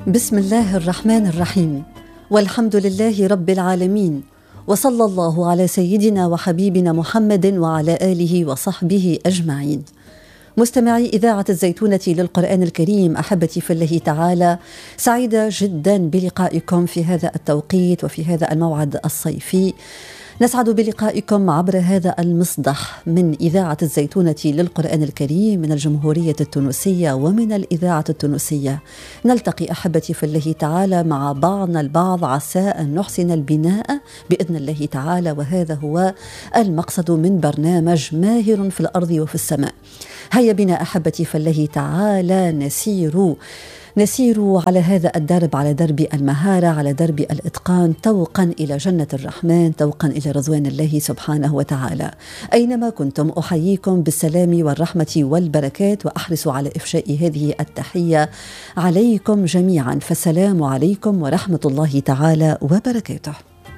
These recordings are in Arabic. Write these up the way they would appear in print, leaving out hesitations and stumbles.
بسم الله الرحمن الرحيم، والحمد لله رب العالمين، وصلى الله على سيدنا وحبيبنا محمد وعلى آله وصحبه أجمعين. مستمعي إذاعة الزيتونة للقرآن الكريم، أحبتي في الله تعالى، سعيدة جدا بلقائكم في هذا التوقيت وفي هذا الموعد الصيفي. نسعد بلقائكم عبر هذا المصدح من إذاعة الزيتونة للقرآن الكريم من الجمهورية التونسية ومن الإذاعة التونسية. نلتقي أحبتي في الله تعالى مع بعضنا البعض عسى أن نحسن البناء بإذن الله تعالى، وهذا هو المقصد من برنامج ماهر في الأرض وفي السماء. هيا بنا أحبتي في الله تعالى نسير على هذا الدرب، على درب المهارة، على درب الإتقان، توقا إلى جنة الرحمن، توقا إلى رضوان الله سبحانه وتعالى. أينما كنتم أحييكم بالسلام والرحمة والبركات، وأحرص على إفشاء هذه التحية عليكم جميعا، فالسلام عليكم ورحمة الله تعالى وبركاته.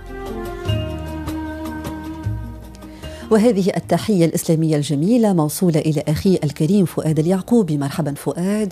وهذه التحية الإسلامية الجميلة موصولة إلى أخي الكريم فؤاد اليعقوبي. مرحبا فؤاد.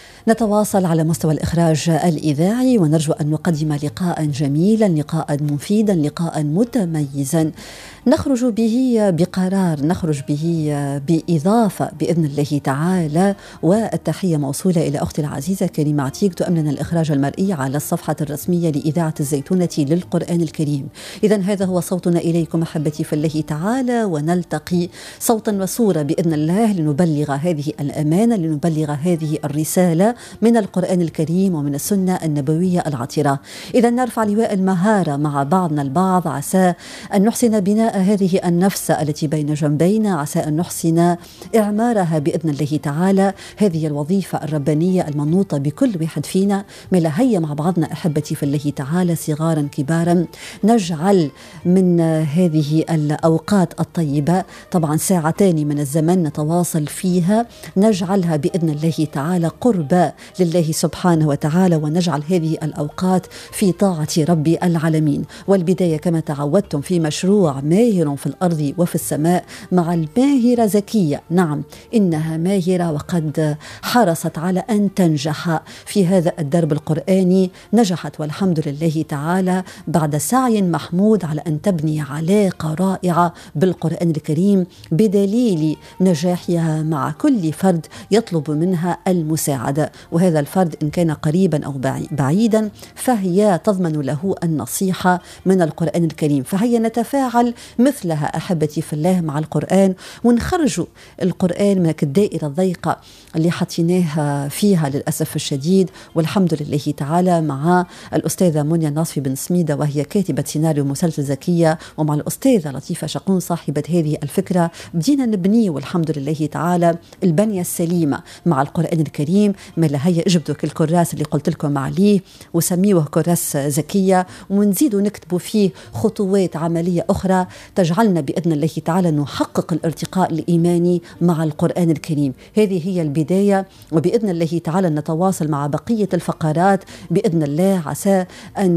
نتواصل على مستوى الإخراج الإذاعي، ونرجو أن نقدم لقاء جميلا، لقاء مفيدا، لقاء متميزا نخرج به بقرار، نخرج به بإضافة بإذن الله تعالى. والتحية موصولة إلى أختي العزيزة كريمة عتيق، تؤمن الإخراج المرئي على الصفحة الرسمية لإذاعة الزيتونة للقرآن الكريم. إذن هذا هو صوتنا إليكم أحبتي في الله تعالى، ونلتقي صوتا وصورة بإذن الله لنبلغ هذه الأمانة، لنبلغ هذه الرسالة من القرآن الكريم ومن السنة النبوية العطرة. إذن نرفع لواء المهارة مع بعضنا البعض، عسى أن نحسن بناء هذه النفس التي بين جنبينا، عسى أن نحسن إعمارها بإذن الله تعالى. هذه الوظيفة الربانية المنوطة بكل واحد فينا. ملا هيا مع بعضنا أحبتي في الله تعالى، صغارا كبارا، نجعل من هذه الأوقات الطيبة، طبعا ساعتان من الزمن نتواصل فيها، نجعلها بإذن الله تعالى قربا لله سبحانه وتعالى، ونجعل هذه الأوقات في طاعة رب العالمين. والبداية كما تعودتم في مشروع ماهر في الأرض وفي السماء مع الماهرة زكية. نعم، إنها ماهرة وقد حرصت على أن تنجح في هذا الدرب القرآني. نجحت والحمد لله تعالى بعد سعي محمود على أن تبني علاقة رائعة بالقرآن الكريم، بدليل نجاحها مع كل فرد يطلب منها المساعدة. وهذا الفرد إن كان قريبا أو بعيدا فهي تضمن له النصيحة من القرآن الكريم. فهيا نتفاعل مثلها أحبتي في الله مع القرآن، ونخرج القرآن من الدائرة الضيقة اللي حطيناها فيها للأسف الشديد. والحمد لله تعالى مع الأستاذة منيا ناصفي بن سميدة، وهي كاتبة سيناريو مسلسل زكية، ومع الأستاذة لطيفة شقون صاحبة هذه الفكرة، بدينا نبني والحمد لله تعالى البنية السليمة مع القرآن الكريم. ملا هيا اجبدوا الكراس اللي قلت لكم عليه وسميوه كراس زكية، ونزيدوا نكتبوا فيه خطوات عملية أخرى تجعلنا بإذن الله تعالى نحقق الارتقاء الإيماني مع القرآن الكريم. هذه هي البداية، وبإذن الله تعالى نتواصل مع بقية الفقرات بإذن الله، عسى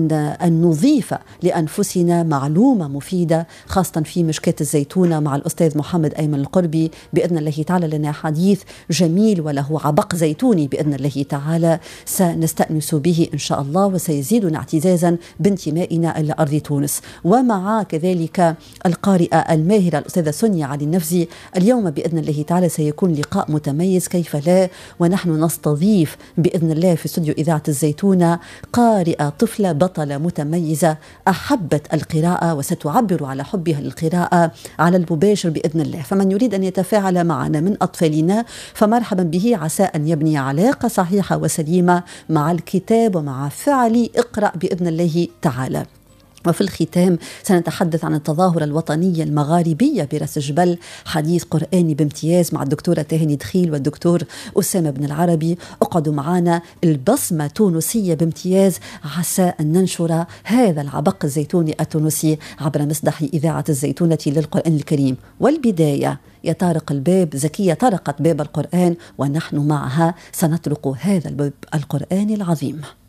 أن نضيف لأنفسنا معلومة مفيدة، خاصة في مشكاة الزيتونة مع الأستاذ محمد أيمن القربي. بإذن الله تعالى لنا حديث جميل وله عبق زيتوني بإذن الله تعالى سنستأنس به إن شاء الله، وسيزيدنا اعتزازا بانتمائنا إلى أرض تونس. ومع كذلك القارئة الماهرة الأستاذة سونيا علي النفزي. اليوم بإذن الله تعالى سيكون لقاء متميز، كيف لا، ونحن نستضيف بإذن الله في استوديو إذاعة الزيتونة قارئة طفلة بطلة متميزة أحبت القراءة وستعبر على حبها للقراءة على المباشر بإذن الله. فمن يريد أن يتفاعل معنا من أطفالنا فمرحبا به، عسى أن يبني علاقة صحيحة وسليمة مع الكتاب ومع فعل اقرأ بإذن الله تعالى. وفي الختام سنتحدث عن التظاهرة الوطنية المغاربية برأس جبل، حديث قرآني بامتياز مع الدكتورة تهاني دخيل والدكتور أسامة بن العربي. اقعدوا معنا، البصمة تونسية بامتياز، عسى أن ننشر هذا العبق الزيتوني التونسي عبر مسدح إذاعة الزيتونة للقرآن الكريم. والبداية يطارق الباب، زكية طرقت باب القرآن، ونحن معها سنطرق هذا الباب القرآني العظيم.